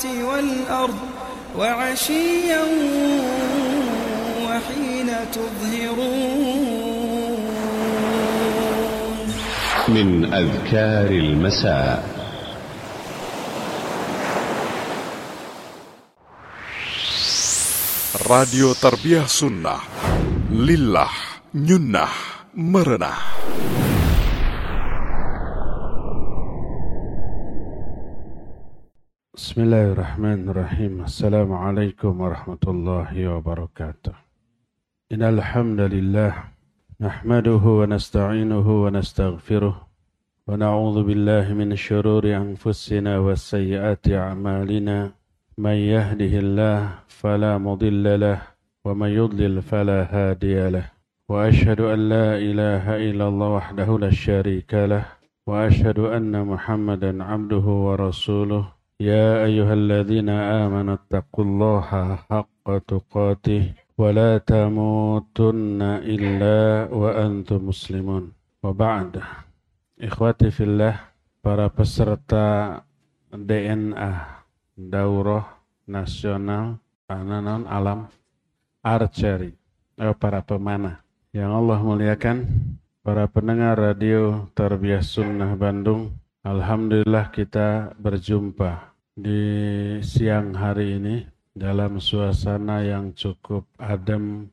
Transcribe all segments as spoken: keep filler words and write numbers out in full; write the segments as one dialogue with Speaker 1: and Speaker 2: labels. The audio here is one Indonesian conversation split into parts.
Speaker 1: والأرض وعشيا وحين تظهرون.
Speaker 2: من أذكار المساء.
Speaker 3: Radio Tarbiyah Sunnah, Lillah, Nyunnah, Merenah.
Speaker 4: Bismillahirrahmanirrahim. Assalamualaikum warahmatullahi wabarakatuh. Innal hamdalillah nahmaduhu wa nasta'inuhu wa nastaghfiruh wa na'udzu billahi min syururi anfusina wa sayyiati a'malina. Man yahdihillahu fala mudilla lahu wa man yudlil fala hadiya lahu. Wa asyhadu an la ilaha illallah wahdahu la syarika lahu wa asyhadu anna Muhammadan 'abduhu wa rasuluh. Ya ayyuhalladzina amanu taqullaha haqqa tuqatih wa la tamutunna illa wa antum muslimun. Wa ba'd. Ikhwati fillah, para peserta D N A Daurah Nasional Pananan Alam Archery, eh, para pemanah yang Allah muliakan, para pendengar radio Tarbiyah Sunnah Bandung. Alhamdulillah kita berjumpa di siang hari ini dalam suasana yang cukup adem,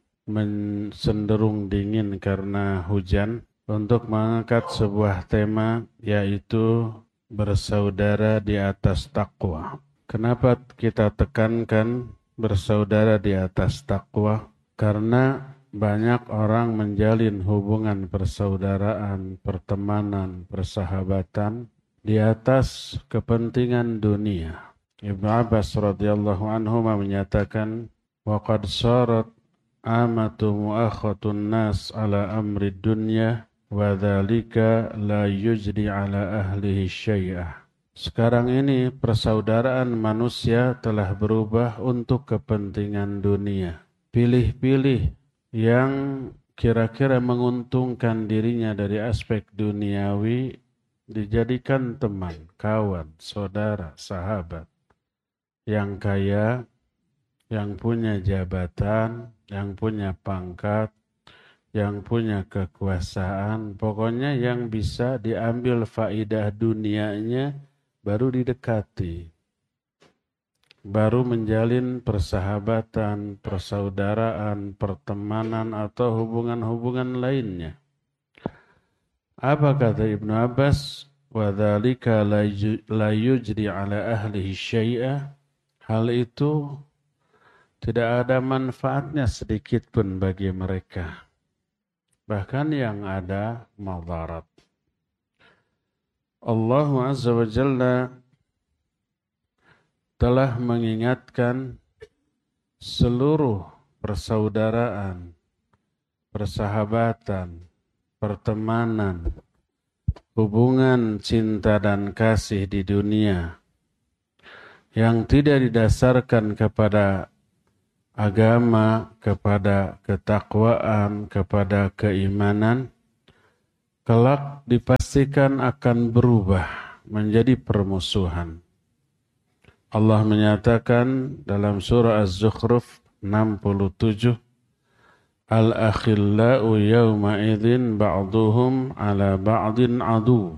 Speaker 4: cenderung dingin karena hujan, untuk mengangkat sebuah tema, yaitu bersaudara di atas takwa. Kenapa kita tekankan bersaudara di atas takwa? Karena banyak orang menjalin hubungan persaudaraan, pertemanan, persahabatan di atas kepentingan dunia. Ibnu Abbas radhiyallahu anhu menyatakan, wa qad sarat amatu mu'akhatun nas ala amri dunya wa dzalika la yujri ala ahlihi syai'ah. Sekarang ini persaudaraan manusia telah berubah untuk kepentingan dunia. Pilih-pilih yang kira-kira menguntungkan dirinya dari aspek duniawi dijadikan teman, kawan, saudara, sahabat. Yang kaya, yang punya jabatan, yang punya pangkat, yang punya kekuasaan, pokoknya yang bisa diambil faidah dunianya baru didekati, baru menjalin persahabatan, persaudaraan, pertemanan atau hubungan-hubungan lainnya. Apa kata Ibnu Abbas? Wa dzalika la yujri ala ahlihi syai'a. Hal itu tidak ada manfaatnya sedikit pun bagi mereka. Bahkan yang ada madarat. Allah Azza wa Jalla telah mengingatkan seluruh persaudaraan, persahabatan, pertemanan, hubungan cinta dan kasih di dunia yang tidak didasarkan kepada agama, kepada ketakwaan, kepada keimanan, kelak dipastikan akan berubah menjadi permusuhan. Allah menyatakan dalam surah Az-Zukhruf enam puluh tujuh, Al-akhillau yawma idzin ba'duhum ala ba'din adu.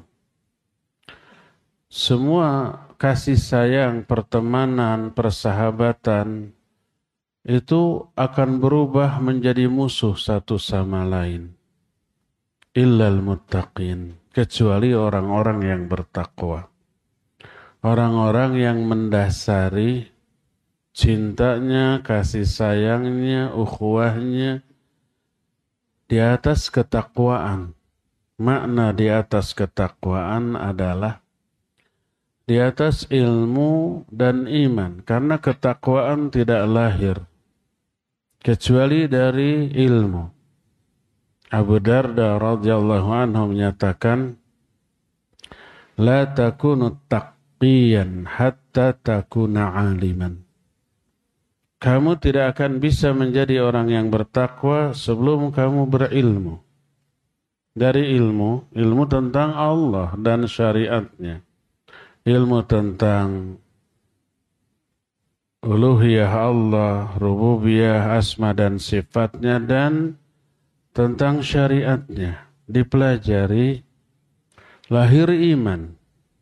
Speaker 4: Semua kasih sayang, pertemanan, persahabatan itu akan berubah menjadi musuh satu sama lain. Illal muttaqin, kecuali orang-orang yang bertakwa. Orang-orang yang mendasari cintanya, kasih sayangnya, ukhuwahnya di atas ketakwaan. Makna di atas ketakwaan adalah di atas ilmu dan iman. Karena ketakwaan tidak lahir kecuali dari ilmu. Abu Darda radhiyallahu anhu menyatakan, la takunu taqiyan hatta takuna aliman. Kamu tidak akan bisa menjadi orang yang bertakwa sebelum kamu berilmu. Dari ilmu, ilmu tentang Allah dan syariatnya. Ilmu tentang uluhiyah Allah, rububiyah, asma dan sifatnya, dan tentang syariatnya. Dipelajari, lahir iman.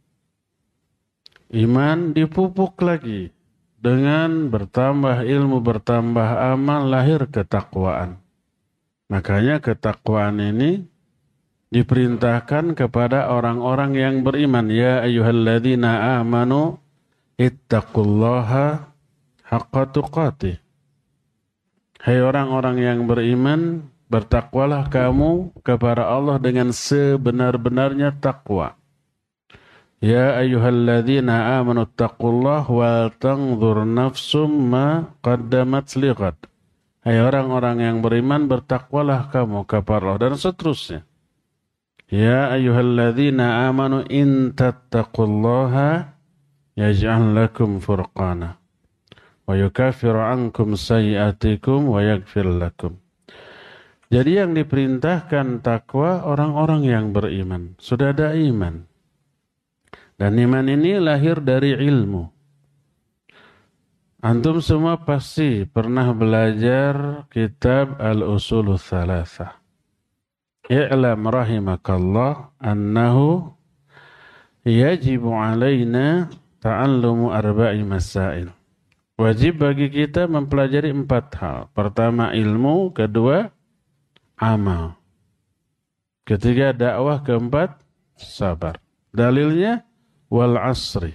Speaker 4: Iman dipupuk lagi. Dengan bertambah ilmu, bertambah amal, lahir ketakwaan. Makanya ketakwaan ini diperintahkan kepada orang-orang yang beriman. Ya ayyuhalladzina amanu ittaqullaha haqqa tuqatih. Hai orang-orang yang beriman, bertakwalah kamu kepada Allah dengan sebenar-benarnya takwa. Ya ayyuhalladzina amanu ittaqullaha wal tanzur nafsum ma qaddamat lighad. Hai orang-orang yang beriman, bertakwalah kamu kepada Allah, dan seterusnya. Ya ayyuhalladzina amanu in tattaqullaha yaj'al lakum furqana wa yukaffiru ankum sayyi'atikum wa yaghfir lakum. Jadi yang diperintahkan takwa orang-orang yang beriman. Sudah ada iman. Dan iman ini lahir dari ilmu. Antum semua pasti pernah belajar kitab Al-Usulul Thalathah. I'lam rahimakallah annahu yajibu alaina ta'allumu arba'i masail. Wajib bagi kita mempelajari empat hal. Pertama ilmu, kedua amal, ketiga dakwah, keempat sabar. Dalilnya wal asri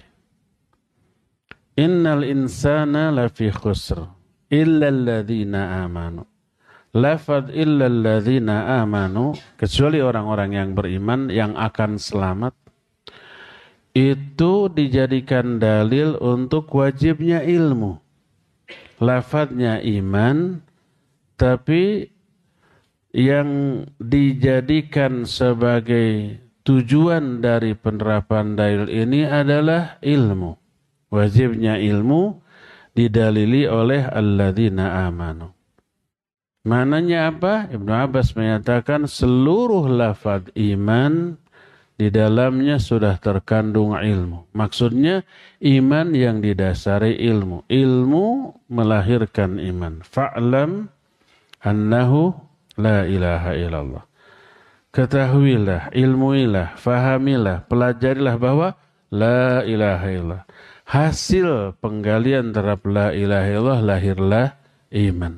Speaker 4: innal insana lafi khusr illa alladhina amanu. Lafad illa alladhina amanu, kecuali orang-orang yang beriman yang akan selamat, itu dijadikan dalil untuk wajibnya ilmu. Lafadnya iman, tapi yang dijadikan sebagai tujuan dari penerapan dalil ini adalah ilmu. Wajibnya ilmu didalili oleh alladzina amanu. Maknanya apa? Ibnu Abbas menyatakan seluruh lafaz iman di dalamnya sudah terkandung ilmu. Maksudnya iman yang didasari ilmu. Ilmu melahirkan iman. Fa'lam annahu la ilaha illallah. Ketahuilah, ilmuilah, fahamilah, pelajarilah bahwa la ilaha illallah. Hasil penggalian terhadap la ilaha illallah lahirlah iman.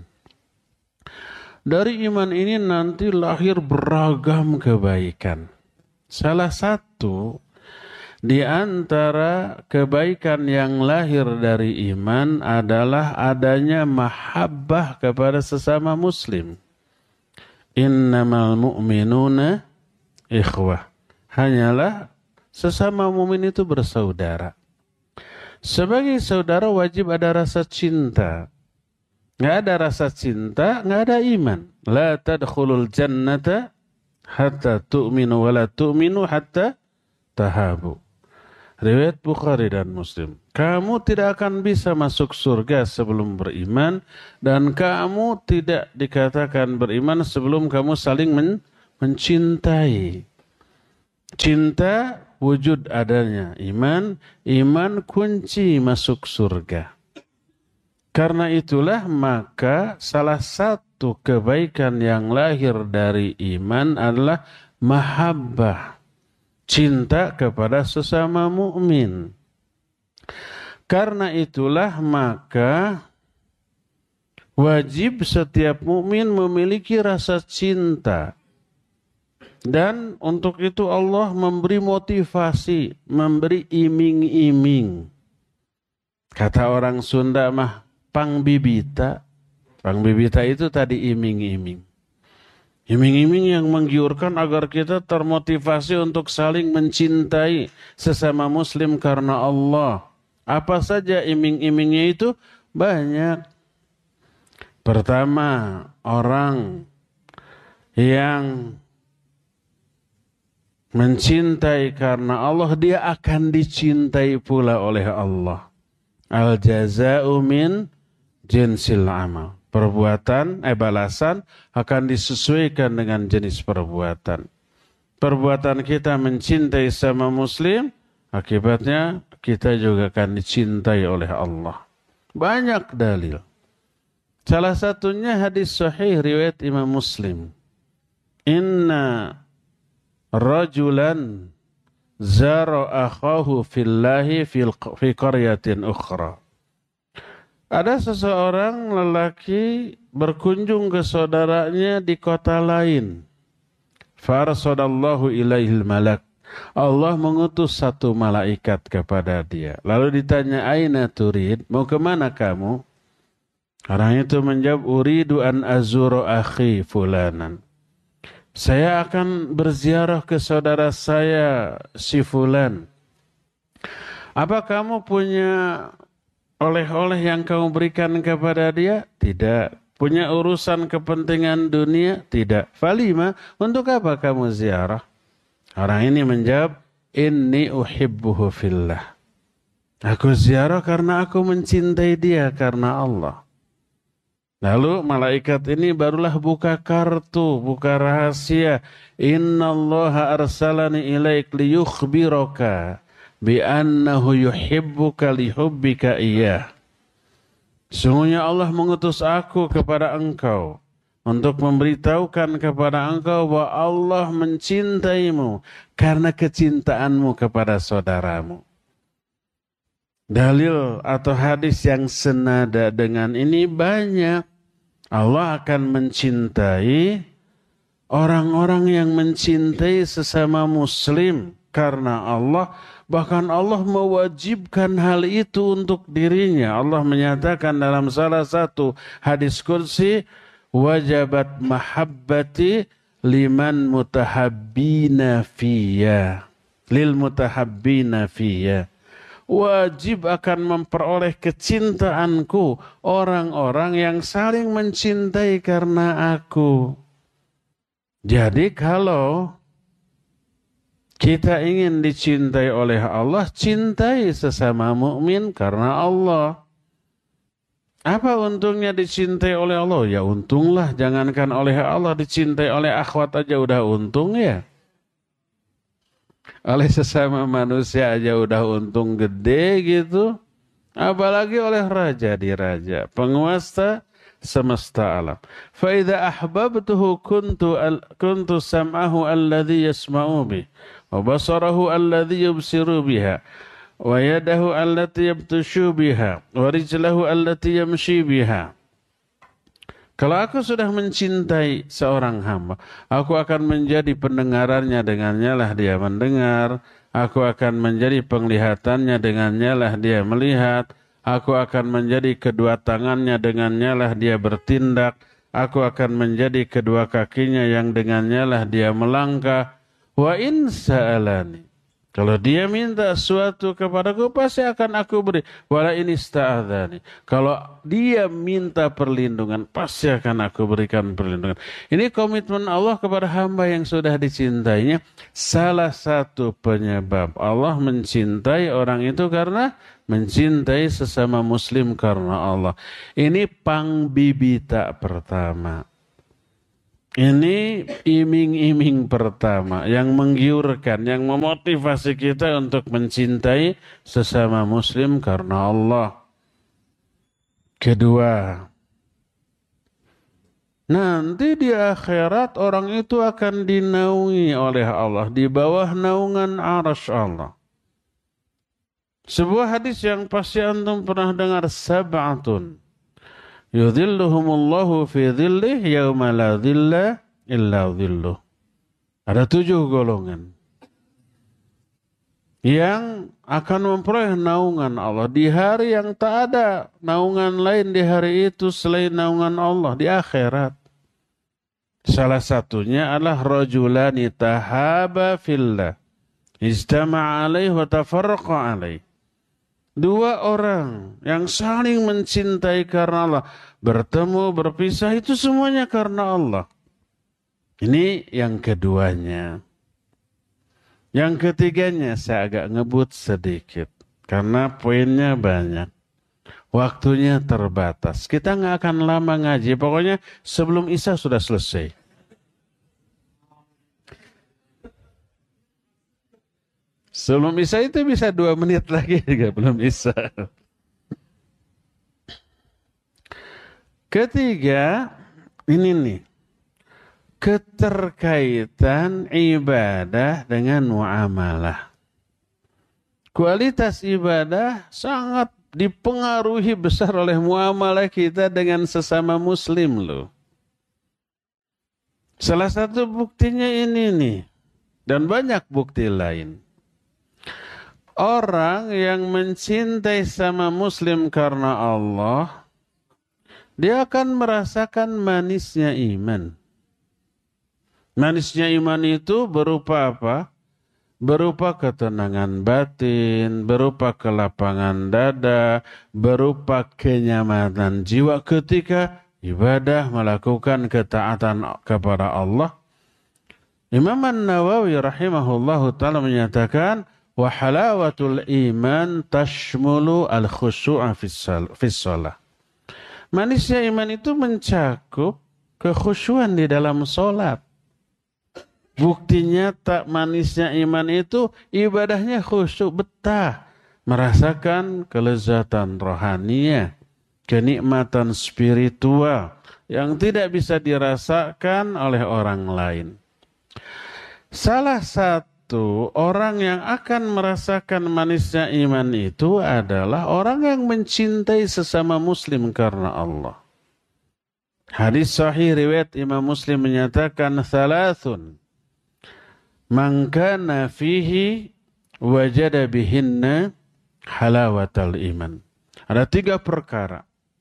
Speaker 4: Dari iman ini nanti lahir beragam kebaikan. Salah satu di antara kebaikan yang lahir dari iman adalah adanya mahabbah kepada sesama muslim. Innamal mu'minuna ikhwah. Hanyalah sesama mu'min itu bersaudara. Sebagai saudara wajib ada rasa cinta. Nggak ada rasa cinta, nggak ada iman. La tadkhulul jannata hatta tu'minu wa la tu'minu hatta tahabu. Riwayat Bukhari dan Muslim. Kamu tidak akan bisa masuk surga sebelum beriman, dan kamu tidak dikatakan beriman sebelum kamu saling men- mencintai. Cinta wujud adanya iman, iman kunci masuk surga. Karena itulah maka salah satu kebaikan yang lahir dari iman adalah mahabbah, cinta kepada sesama mukmin. Karena itulah maka wajib setiap mukmin memiliki rasa cinta. Dan untuk itu Allah memberi motivasi, memberi iming-iming. Kata orang Sunda mah pangbibita. Pangbibita itu tadi iming-iming. Iming-iming yang menggiurkan agar kita termotivasi untuk saling mencintai sesama muslim karena Allah. Apa saja iming-imingnya itu? Banyak. Pertama, orang yang mencintai karena Allah, dia akan dicintai pula oleh Allah. Al-jaza'u min jinsil amal. Perbuatan, eh balasan akan disesuaikan dengan jenis perbuatan. Perbuatan kita mencintai sama muslim, akibatnya kita juga akan dicintai oleh Allah. Banyak dalil. Salah satunya hadis sahih riwayat Imam Muslim. Inna rajulan zara akhahu fillahi fil fi qaryatin ukhra. Ada seseorang lelaki berkunjung ke saudaranya di kota lain. Farsadallahu ilaihil malak. Allah mengutus satu malaikat kepada dia. Lalu ditanya, aina turid? Mau kemana kamu? Orang itu menjawab, uridu an azuru akhi fulanan. Saya akan berziarah ke saudara saya si fulan. Apa kamu punya oleh-oleh yang kamu berikan kepada dia? Tidak. Punya urusan kepentingan dunia? Tidak. Falima, untuk apa kamu ziarah? Orang ini menjawab, inni uhibbuhu fillah. Aku ziarah karena aku mencintai dia karena Allah. Lalu malaikat ini barulah buka kartu, buka rahasia. Innallaha arsalani ilaik liyukhbiraka bi annahu yuhibbuka lihubbika iyyah. Sungguhnya Allah mengutus aku kepada engkau untuk memberitahukan kepada engkau bahwa Allah mencintaimu karena kecintaanmu kepada saudaramu. Dalil atau hadis yang senada dengan ini banyak. Allah akan mencintai orang-orang yang mencintai sesama muslim karena Allah. Bahkan Allah mewajibkan hal itu untuk dirinya. Allah menyatakan dalam salah satu hadis kursi, wajabat mahabbati liman mutahabbina fiyya. Lil mutahabbina fiyya. Wajib akan memperoleh kecintaanku orang-orang yang saling mencintai karena aku. Jadi kalau kita ingin dicintai oleh Allah, cintai sesama mukmin karena Allah. Apa untungnya dicintai oleh Allah? Ya untunglah, jangankan oleh Allah, dicintai oleh akhwat aja udah untung ya. Oleh sesama manusia aja udah untung gede gitu. Apalagi oleh raja di raja, penguasa semesta alam. Fa idza ahbabtuhu kuntu al, kuntu sam'ahu alladhi yasma'u bih wa basarahu alladhi yubsiru biha wa yadahu allati yabtashu biha wa rijlahu allati yamshi biha. Kalau aku sudah mencintai seorang hamba, aku akan menjadi pendengarannya, dengannya lah dia mendengar. Aku akan menjadi penglihatannya, dengannya lah dia melihat. Aku akan menjadi kedua tangannya, dengannya lah dia bertindak. Aku akan menjadi kedua kakinya yang dengannya lah dia melangkah. Wa in sa'alani. Kalau dia minta sesuatu kepadaku, pasti akan aku beri. Wala in ista'adzani. Kalau dia minta perlindungan, pasti akan aku berikan perlindungan. Ini komitmen Allah kepada hamba yang sudah dicintainya. Salah satu penyebab Allah mencintai orang itu karena mencintai sesama muslim karena Allah. Ini pangbibita pertama. Ini iming-iming pertama yang menggiurkan, yang memotivasi kita untuk mencintai sesama muslim karena Allah. Kedua, nanti di akhirat orang itu akan dinaungi oleh Allah di bawah naungan arsy Allah. Sebuah hadis yang pasti antum pernah dengar, sab'atun yudhilluhumullahu fi dhillih yawma la dhilla illa dhilluh. Ada tujuh golongan yang akan memperoleh naungan Allah di hari yang tak ada naungan lain di hari itu selain naungan Allah di akhirat. Salah satunya adalah rajulani tahaba fillah ijtama'a alaihi wa tafarraqa alaihi. Dua orang yang saling mencintai karena Allah, bertemu, berpisah, itu semuanya karena Allah. Ini yang keduanya. Yang ketiganya saya agak ngebut sedikit, karena poinnya banyak. Waktunya terbatas. Kita nggak akan lama ngaji, pokoknya sebelum Isya sudah selesai. Sebelum Isya itu bisa dua menit lagi juga belum Isya. Ketiga, ini nih, keterkaitan ibadah dengan muamalah. Kualitas ibadah sangat dipengaruhi besar oleh muamalah kita dengan sesama muslim loh. Salah satu buktinya ini nih, dan banyak bukti lain. Orang yang mencintai sama muslim karena Allah, dia akan merasakan manisnya iman. Manisnya iman itu berupa apa? Berupa ketenangan batin, berupa kelapangan dada, berupa kenyamanan jiwa ketika ibadah melakukan ketaatan kepada Allah. Imam An-Nawawi rahimahullahu ta'ala menyatakan, wa halawatul iman tashmulu al-khushu'a fis shalah. Manisnya iman itu mencakup kekhusyuan di dalam sholat. Buktinya tak manisnya iman itu ibadahnya khusyuk, betah, merasakan kelezatan rohaninya, kenikmatan spiritual yang tidak bisa dirasakan oleh orang lain. Salah satu orang yang akan merasakan manisnya iman itu adalah orang yang mencintai sesama muslim karena Allah. Hadis sahih riwayat Imam Muslim menyatakan, thalathun man kana fihi wajada bihinna halawatal iman. Ada tiga perkara.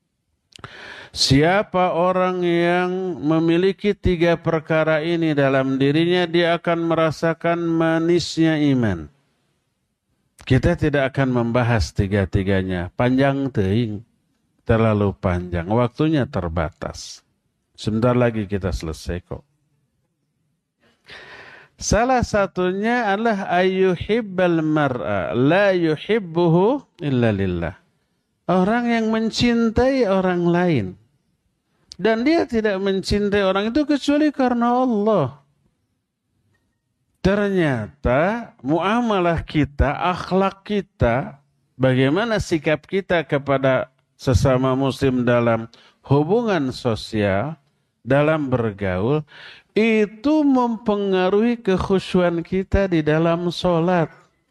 Speaker 4: Siapa orang yang memiliki tiga perkara ini dalam dirinya, dia akan merasakan manisnya iman. Kita tidak akan membahas tiga-tiganya. Panjang teuing, terlalu panjang. Waktunya terbatas. Sebentar lagi kita selesai kok. Salah satunya adalah ayyuhibbal mar'a la yuhibbuhu illa lillah. Orang yang mencintai orang lain. Dan dia tidak mencintai orang itu kecuali karena Allah. Ternyata muamalah kita, akhlak kita, bagaimana sikap kita kepada sesama muslim dalam hubungan sosial, dalam bergaul, itu mempengaruhi kekhusyuan kita di dalam sholat.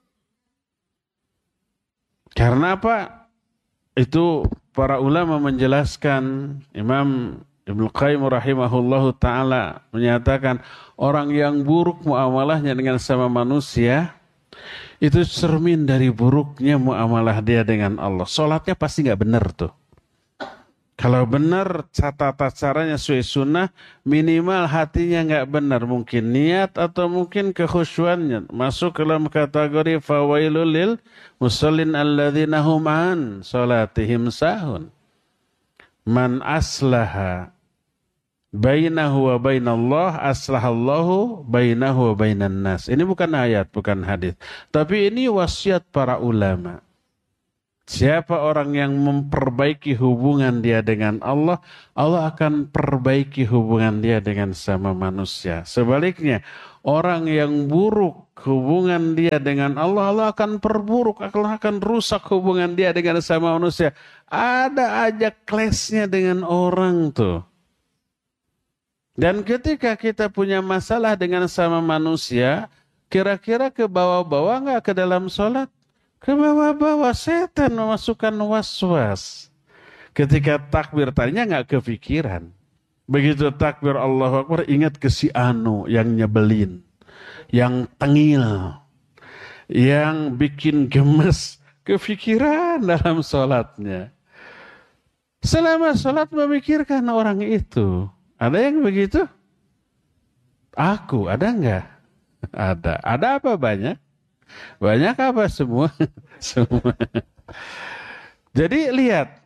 Speaker 4: Karena apa? Itu para ulama menjelaskan, Imam Ibnu Qayyim rahimahullahu ta'ala menyatakan, orang yang buruk muamalahnya dengan sama manusia, itu cermin dari buruknya muamalah dia dengan Allah. Sholatnya pasti gak benar tuh. Kalau benar, tata caranya sesuai sunnah, minimal hatinya nggak benar. Mungkin niat atau mungkin kekhusyuannya. Masuk ke dalam kategori fawailul lil musallin alladzina hum an salatihim sahun. Man aslaha bainahu wa bainallah aslahallahu bainahu wa bainan nas. Ini bukan ayat, bukan hadis. Tapi ini wasiat para ulama. Siapa orang yang memperbaiki hubungan dia dengan Allah, Allah akan perbaiki hubungan dia dengan sama manusia. Sebaliknya, orang yang buruk hubungan dia dengan Allah, Allah akan perburuk, Allah akan rusak hubungan dia dengan sama manusia. Ada aja clash-nya dengan orang tuh. Dan ketika kita punya masalah dengan sama manusia, kira-kira ke bawah-bawah nggak ke dalam sholat? Ke bawah-bawah, setan memasukkan was-was. Ketika takbir tadinya nggak kepikiran. Begitu takbir Allahu Akbar, ingat ke si Anu yang nyebelin, yang tengil, yang bikin gemes, kepikiran dalam sholatnya. Selama sholat memikirkan orang itu. Ada yang begitu? Aku, ada nggak? Ada. Ada apa banyak? Banyak apa semua? Semua. Jadi lihat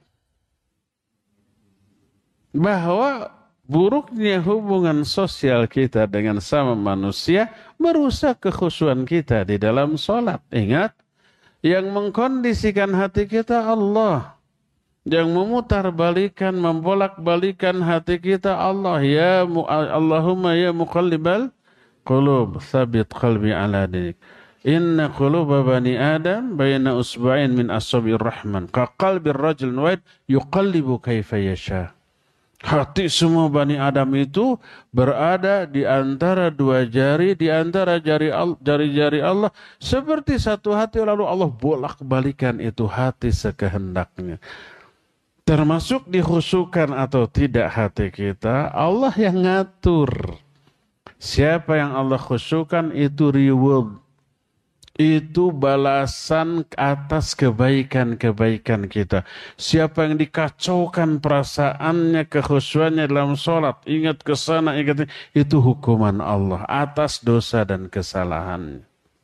Speaker 4: bahwa buruknya hubungan sosial kita dengan sama manusia merusak kekhusyuan kita di dalam sholat. Ingat, yang mengkondisikan hati kita Allah. Yang memutarbalikkan, membolak-balikan hati kita Allah. Ya Allahumma ya muqallibal qulub, thabit qalbi ala dinik. Inna quluba bani Adam baina usba'in min asabi'ir rahman ka qalbir rajul wahid yuqallibu kaifa yasha. Hati semua Bani Adam itu berada di antara dua jari, di antara jari-jari Allah. Seperti satu hati, lalu Allah bolak-balikan itu hati sekehendaknya. Termasuk dikhusyukkan atau tidak hati kita, Allah yang ngatur. Siapa yang Allah khusyukkan itu reward. Itu balasan atas kebaikan-kebaikan kita. Siapa yang dikacaukan perasaannya, kekhusyuannya dalam sholat, ingat ke sana, ingat itu hukuman Allah atas dosa dan kesalahannya.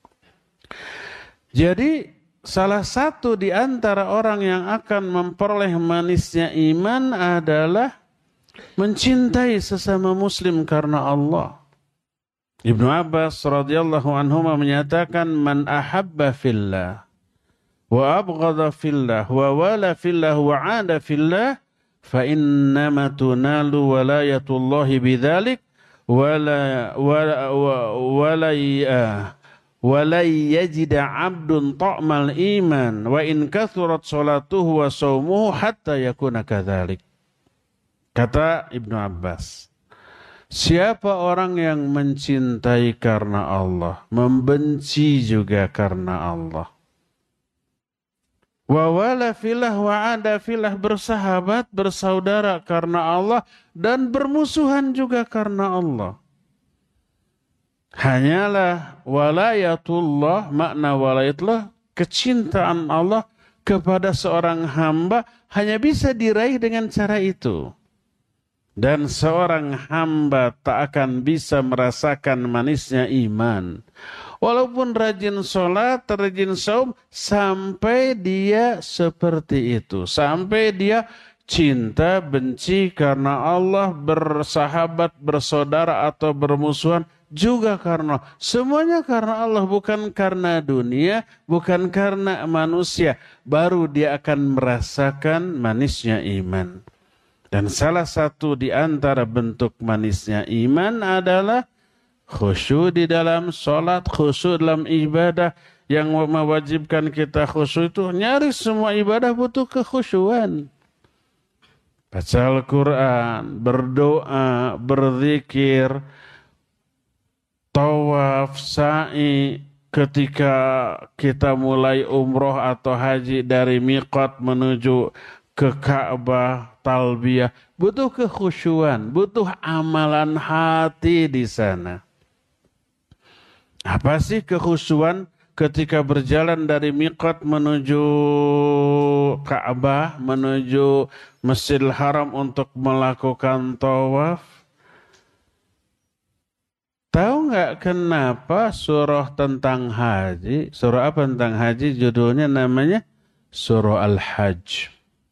Speaker 4: Jadi salah satu di antara orang yang akan memperoleh manisnya iman adalah mencintai sesama muslim karena Allah. Ibnu Abbas radhiyallahu anhuma menyatakan, man ahabba fillah wa abghadha fillah wa wala fillah wa ada fillah fa innama tunalu walayatullahi bidzalik wala wala wala wala yajida 'abdun ta'mal iman wa in kathurat salatuhu wa shaumuhu hatta yakuna kadzalik. Kata Ibnu Abbas, siapa orang yang mencintai karena Allah, membenci juga karena Allah. Wa wala filah wa ada filah, bersahabat, bersaudara karena Allah dan bermusuhan juga karena Allah. Hanyalah walayatullah, makna walayatullah, kecintaan Allah kepada seorang hamba hanya bisa diraih dengan cara itu. Dan seorang hamba tak akan bisa merasakan manisnya iman. Walaupun rajin sholat, rajin saum, sampai dia seperti itu. Sampai dia cinta, benci karena Allah, bersahabat, bersaudara atau bermusuhan juga karena Allah. Semuanya karena Allah, bukan karena dunia, bukan karena manusia. Baru dia akan merasakan manisnya iman. Dan salah satu di antara bentuk manisnya iman adalah khusyuk di dalam sholat, khusyuk dalam ibadah. Yang mewajibkan kita khusyuk itu, nyaris semua ibadah butuh kekhusyuan. Baca Al-Quran, berdoa, berzikir, tawaf, sa'i. Ketika kita mulai umroh atau haji dari miqat menuju ke Ka'bah, talbiyah, butuh kekhusyuan, butuh amalan hati di sana. Apa sih kekhusyuan ketika berjalan dari miqat menuju Ka'bah, menuju Masjidil Haram untuk melakukan tawaf? Tahu nggak kenapa surah tentang haji, surah apa tentang haji, judulnya namanya surah Al-Hajj.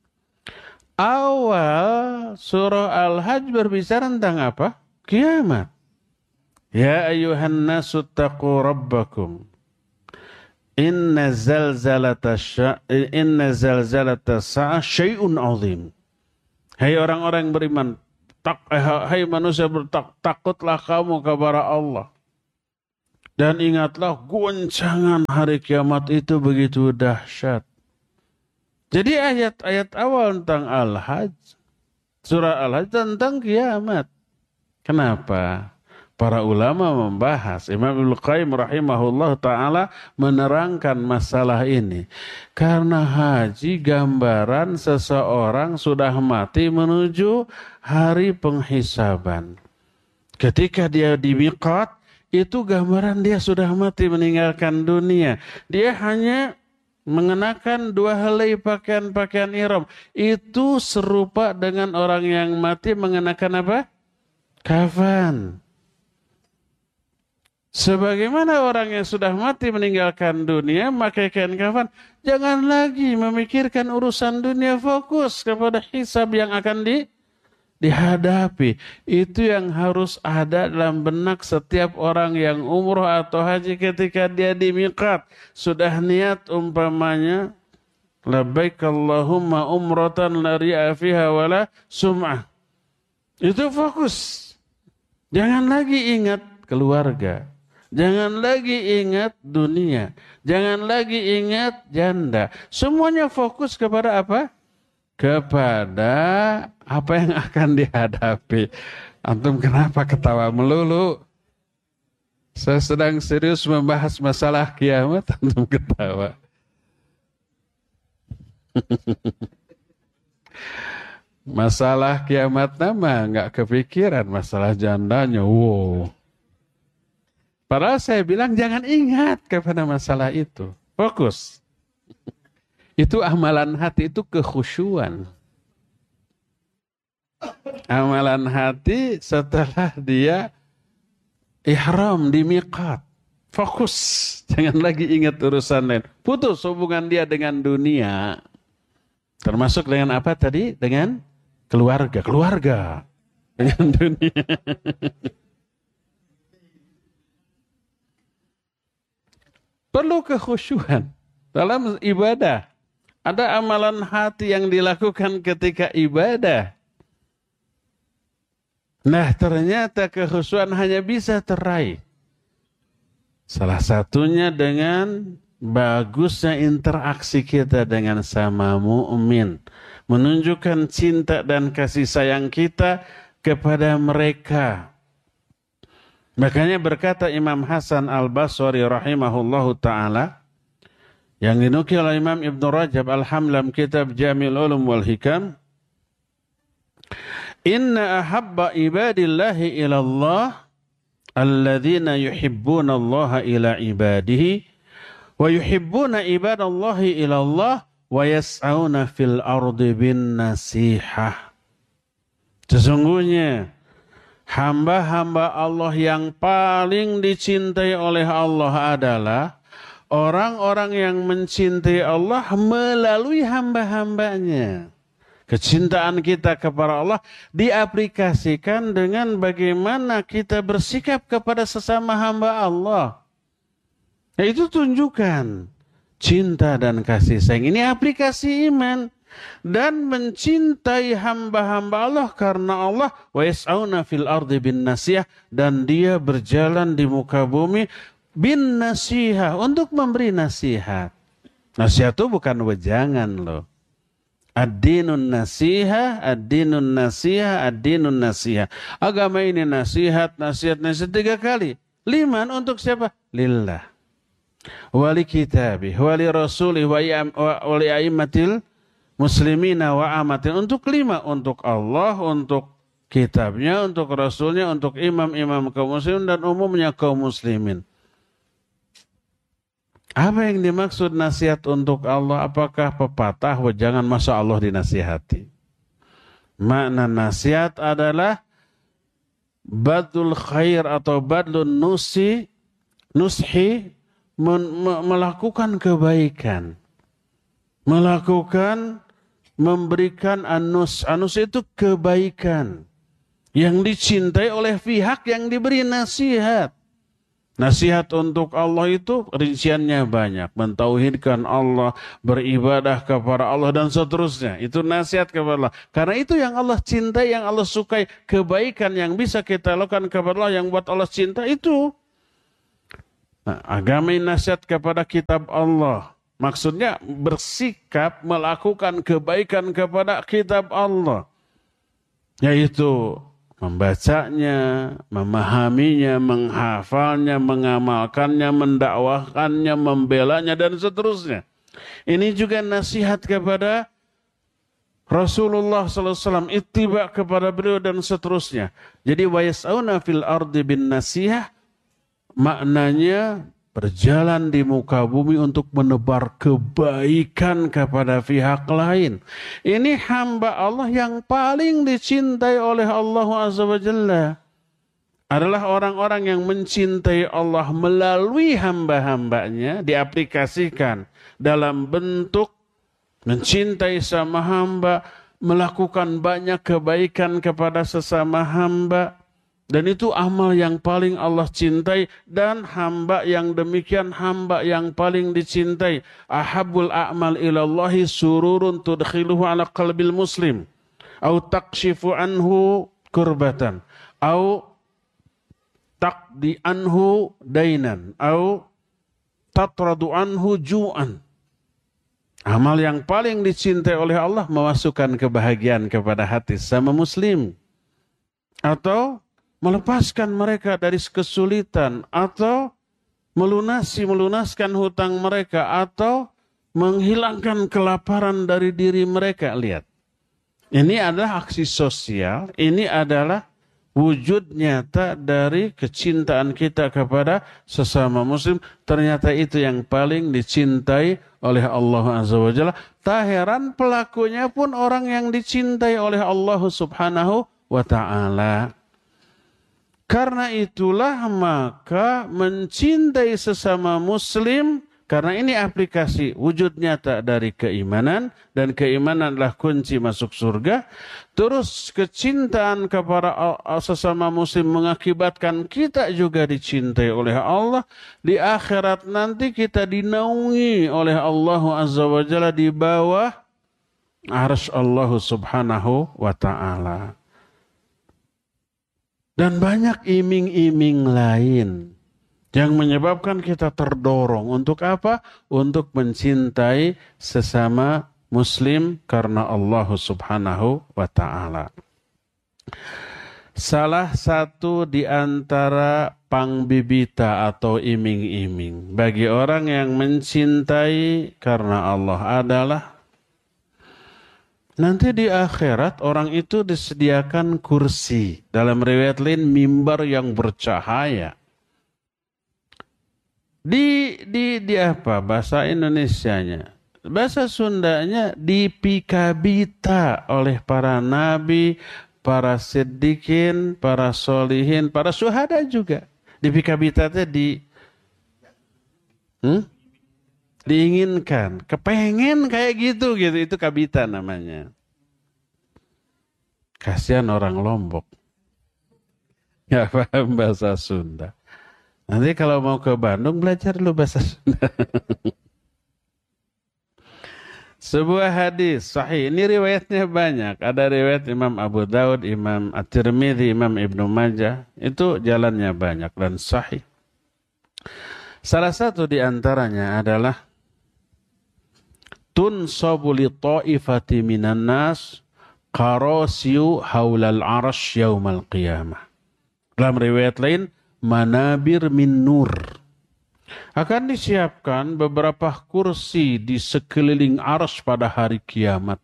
Speaker 4: Awal surah Al-Hajj berbicara tentang apa? Kiamat. Ya ayuhan nasu taqu rabbakum. Inna zalzalata inna zalzalata sa'a syai'un 'azim. Hai orang-orang yang beriman, tak, eh, hai manusia bertak, takutlah kamu kepada Allah. Dan ingatlah goncangan hari kiamat itu begitu dahsyat. Jadi ayat-ayat awal tentang Al-Hajj, surah Al-Hajj tentang kiamat. Kenapa? Para ulama membahas, Imam Ibnu Qayyim rahimahullah ta'ala menerangkan masalah ini. Karena haji gambaran seseorang sudah mati menuju hari penghisaban. Ketika dia di miqat, itu gambaran dia sudah mati meninggalkan dunia. Dia hanya mengenakan dua helai pakaian-pakaian ihram. Itu serupa dengan orang yang mati mengenakan apa? Kafan. Sebagaimana orang yang sudah mati meninggalkan dunia memakai kain kafan, jangan lagi memikirkan urusan dunia, fokus kepada hisab yang akan di, dihadapi. Itu yang harus ada dalam benak setiap orang yang umroh atau haji ketika dia di miqat. Sudah niat umpamanya, labbaik Allahumma umratan la ri'a fiha wala sum'ah. Itu fokus. Jangan lagi ingat keluarga. Jangan lagi ingat dunia. Jangan lagi ingat janda. Semuanya fokus kepada apa? kepada apa yang akan dihadapi. Antum kenapa ketawa melulu? Saya sedang serius membahas masalah kiamat, antum ketawa. Masalah kiamat nama nggak kepikiran, masalah jandanya. Wow. Padahal saya bilang jangan ingat kepada masalah itu. Fokus. Itu amalan hati, itu kekhusyuan. Amalan hati setelah dia ihram di miqat. Fokus. Jangan lagi ingat urusan lain. Putus hubungan dia dengan dunia. Termasuk dengan apa tadi? Dengan keluarga. Keluarga. Dengan dunia. Perlu kekhusyuan dalam ibadah. Ada amalan hati yang dilakukan ketika ibadah. Nah, ternyata kekhusyuan hanya bisa teraih. Salah satunya dengan bagusnya interaksi kita dengan sama mukmin, menunjukkan cinta dan kasih sayang kita kepada mereka. Makanya berkata Imam Hasan Al-Basri rahimahullahu ta'ala, yang dinukil oleh Imam Ibn Rajab Al-Hamlam kitab Jami'ul Ulum wal Hikam, inna ahabba ibadillahi ilallah alladzina yuhibbuna allaha ila ibadihi wa yuhibbuna ibadallahi ilallah wa yas'auna fil ardi bin nasihah. Sesungguhnya hamba-hamba Allah yang paling dicintai oleh Allah adalah orang-orang yang mencintai Allah melalui hamba-hambanya. Kecintaan kita kepada Allah diaplikasikan dengan bagaimana kita bersikap kepada sesama hamba Allah. Nah, itu tunjukkan cinta dan kasih sayang. Ini aplikasi iman. Dan mencintai hamba-hamba Allah karena Allah wa yas'auna fil ardi bin nasihah, dan dia berjalan di muka bumi bin nasihah, untuk memberi nasihat. Nasihat itu bukan wejangan loh. Ad-dinun nasihah, ad-dinun nasihah, ad-dinun nasihah. Agama ini nasihat, nasihat, nasihat tiga kali. Liman, untuk siapa? Lillah. Wali kitabih, wali rasulih, wali a'immatil muslimina wa amatin. Untuk lima, untuk Allah, untuk kitabnya, untuk rasulnya, untuk imam-imam kaum muslimin, dan umumnya kaum muslimin. Apa yang dimaksud nasihat untuk Allah? Apakah pepatah, jangan masa Allah dinasihati? Makna nasihat adalah badlul khair atau badlun nusi, nushi, melakukan kebaikan. Melakukan, memberikan anus. Anus itu kebaikan yang dicintai oleh pihak yang diberi nasihat. Nasihat untuk Allah itu rinciannya banyak. Mentauhidkan Allah, beribadah kepada Allah, dan seterusnya. Itu nasihat kepada Allah. Karena itu yang Allah cintai, yang Allah sukai. Kebaikan yang bisa kita lakukan kepada Allah, yang buat Allah cinta itu. Nah, agama ini nasihat kepada kitab Allah. Maksudnya bersikap melakukan kebaikan kepada kitab Allah. Yaitu membacanya, memahaminya, menghafalnya, mengamalkannya, mendakwahkannya, membelanya, dan seterusnya. Ini juga nasihat kepada Rasulullah sallallahu alaihi wasallam, ittiba kepada beliau, dan seterusnya. Jadi wa yas'auna fil ardi bin nasihah, maknanya berjalan di muka bumi untuk menebar kebaikan kepada pihak lain. Ini hamba Allah yang paling dicintai oleh Allah Azza wa Jalla. Adalah orang-orang yang mencintai Allah melalui hamba-hambanya, diaplikasikan dalam bentuk mencintai sama hamba, melakukan banyak kebaikan kepada sesama hamba. Dan itu amal yang paling Allah cintai, dan hamba yang demikian hamba yang paling dicintai. Ahabul a'mal ilallahi sururun tudkhiluhu ala qalbil muslim, au takshifu anhu kurbatan, au taqdi anhu dainan, au tatradu anhu ju'an. Amal yang paling dicintai oleh Allah memasukkan kebahagiaan kepada hati sama muslim. Atau melepaskan mereka dari kesulitan. Atau melunasi, melunaskan hutang mereka. Atau menghilangkan kelaparan dari diri mereka. Lihat. Ini adalah aksi sosial. Ini adalah wujud nyata dari kecintaan kita kepada sesama muslim. Ternyata itu yang paling dicintai oleh Allah Azza wa Jalla. Tak heran pelakunya pun orang yang dicintai oleh Allah Subhanahu wa Ta'ala. Karena itulah maka mencintai sesama muslim, karena ini aplikasi wujud nyata dari keimanan, dan keimanan adalah kunci masuk surga. Terus kecintaan kepada sesama muslim mengakibatkan kita juga dicintai oleh Allah. Di akhirat nanti kita dinaungi oleh Allah Azza wa Jalla di bawah arsy Allah Subhanahu wa Ta'ala. Dan banyak iming-iming lain yang menyebabkan kita terdorong untuk apa? Untuk mencintai sesama muslim karena Allah Subhanahu wa Ta'ala. Salah satu di antara pangbibita atau iming-iming bagi orang yang mencintai karena Allah adalah nanti di akhirat orang itu disediakan kursi. Dalam riwayat lain mimbar yang bercahaya. Di di di apa bahasa Indonesianya? Bahasa Sundanya dipikabita oleh para nabi, para siddiqin, para solihin, para syuhada juga. Dipikabita itu di hmm? diinginkan, kepengen kayak gitu gitu, itu kabita namanya. Kasihan orang Lombok. Ya paham bahasa Sunda. Nanti kalau mau ke Bandung belajar dulu bahasa Sunda. Sebuah hadis sahih. Ini riwayatnya banyak. Ada riwayat Imam Abu Daud, Imam At-Tirmidzi, Imam Ibnu Majah. Itu jalannya banyak dan sahih. Salah satu di antaranya adalah tunsabu li ta'ifati minan nas qarasiyu haulal arash yaumal qiyamah. Dalam riwayat lain manabir min nur. Akan disiapkan beberapa kursi di sekeliling arsy pada hari kiamat.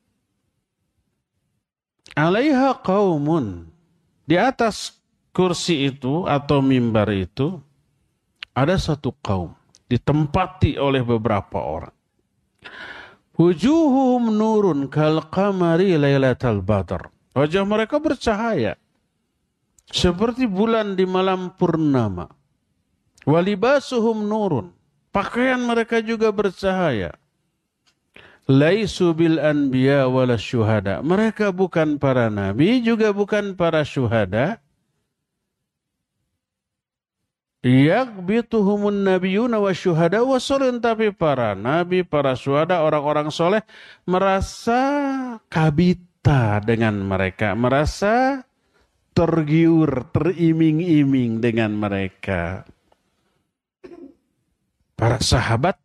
Speaker 4: Alaiha qaumun. Di atas kursi itu atau mimbar itu ada satu kaum ditempati oleh beberapa orang. Wujuhuhum nurun kal qamari lailatal badr. Wajah mereka bercahaya seperti bulan di malam purnama. Walibasuhum nurun. Pakaian mereka juga bercahaya. Laisu bil anbiya wala syuhada. Mereka bukan para nabi, juga bukan para syuhada. Yaghbituhumun nabiyuna wa syuhada wa solin. Tapi para nabi, para syuhada, orang-orang soleh merasa kabita dengan mereka. Merasa tergiur, teriming-iming dengan mereka. Para sahabat